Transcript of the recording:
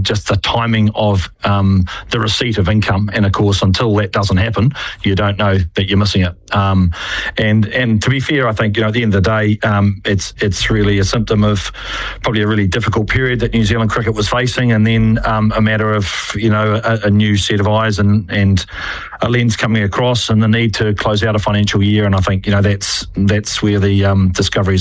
just the timing of the receipt of income. And of course, until that doesn't happen, you don't know that you're missing it. And to be fair, I think, at the end of the day, it's really a symptom of probably a really difficult period that New Zealand cricket was facing, and then a matter of a new set of eyes and a lens coming across, and the need to close out a financial year. And I think that's where the discoveries